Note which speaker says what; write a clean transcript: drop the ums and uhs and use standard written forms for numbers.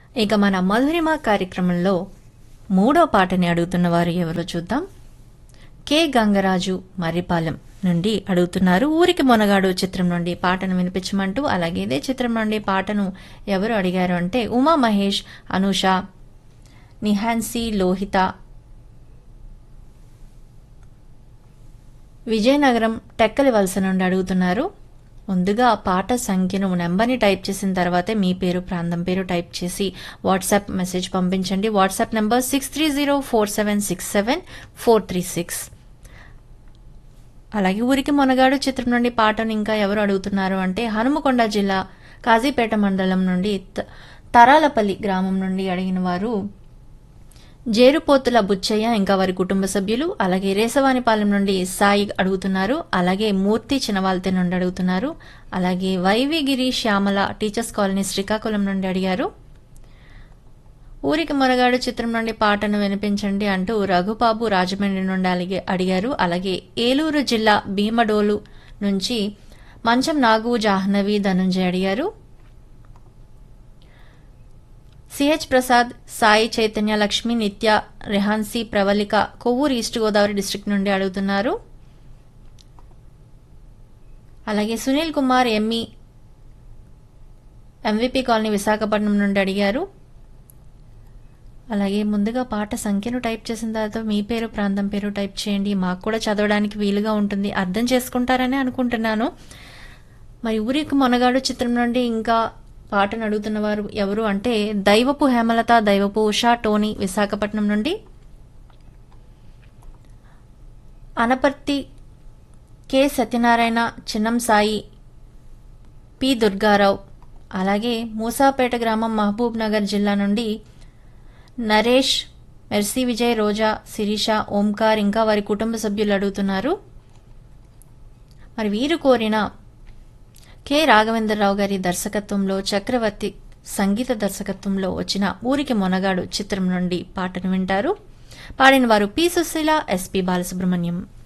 Speaker 1: ఇక మన మధురిమ కార్యక్రమంలో మూడో పాటని అడుగుతున్న వారు ఎవరో చూద్దాం. కె గంగరాజు మర్రిపాలెం నుండి అడుగుతున్నారు. ఊరికి మొనగాడు చిత్రం నుండి పాటను వినిపించమంటూ. అలాగే ఇదే చిత్రం నుండి పాటను ఎవరు అడిగారు అంటే ఉమా మహేష్, అనూష, నిహాన్సీ, లోహిత, విజయనగరం టెక్కలి వలస నుండి అడుగుతున్నారు. ముందుగా పాట సంఖ్యను నెంబర్ని టైప్ చేసిన తర్వాతే మీ పేరు, ప్రాంతం పేరు టైప్ చేసి వాట్సాప్ మెసేజ్ పంపించండి. WhatsApp number 6304767436. అలాగే ఊరికి మొనగాడు చిత్రం నుండి పాటను ఇంకా ఎవరు అడుగుతున్నారు అంటే హనుమకొండ జిల్లా కాజీపేట మండలం నుండి తరాలపల్లి గ్రామం నుండి అడిగిన వారు జేరుపోతుల బుచ్చయ్య ఇంకా వారి కుటుంబ సభ్యులు. అలాగే రేసవానిపాలెం నుండి సాయి అడుగుతున్నారు. అలాగే మూర్తి చినవాల్తే నుండి అడుగుతున్నారు. అలాగే వైవిగిరి శ్యామల టీచర్స్ కాలనీ శ్రీకాకుళం నుండి అడిగారు. ఊరికి మొనగాడు చిత్రం నుండి పాటను వినిపించండి అంటూ రఘుబాబు రాజమండ్రి నుండి అడిగారు. అలాగే ఏలూరు జిల్లా భీమడోలు నుంచి మంచం నాగు, జాహ్నవి, ధనుంజయ్ అడిగారు. సిహెచ్ ప్రసాద్, సాయి చైతన్య, లక్ష్మి, నిత్య, రెహాన్సీ, ప్రవళిక కొవ్వూరు ఈస్ట్ గోదావరి డిస్ట్రిక్ట్ నుండి అడుగుతున్నారు. అలాగే సునీల్ కుమార్ ఎంవిపి కాలనీ విశాఖపట్నం నుండి అడిగారు. అలాగే ముందుగా పాట సంఖ్యను టైప్ చేసిన తర్వాత మీ పేరు, ప్రాంతం పేరు టైప్ చేయండి. మాకు కూడా చదవడానికి వీలుగా ఉంటుంది, అర్థం చేసుకుంటారని అనుకుంటున్నాను. మరి ఊరికి మొనగాడు చిత్రం నుండి ఇంకా పాటను అడుగుతున్న వారు ఎవరు అంటే దైవపు హేమలత, దైవపు ఉషా, టోనీ విశాఖపట్నం నుండి, అనపర్తి కె సత్యనారాయణ, చిన్నం సాయి, పి దుర్గారావు, అలాగే మూసాపేట గ్రామం మహబూబ్ నగర్ జిల్లా నుండి నరేష్, మెర్సీ విజయ్, రోజా, శిరీష, ఓంకార్ ఇంకా వారి కుటుంబ సభ్యులు అడుగుతున్నారు. మరి వీరు కోరిన కె రాఘవేంద్రరావు గారి దర్శకత్వంలో, చక్రవర్తి సంగీత దర్శకత్వంలో వచ్చిన ఊరికి మొనగాడు చిత్రం నుండి పాటను వింటారు. పాడిన వారు పి సుశీల, ఎస్పి బాలసుబ్రహ్మణ్యం.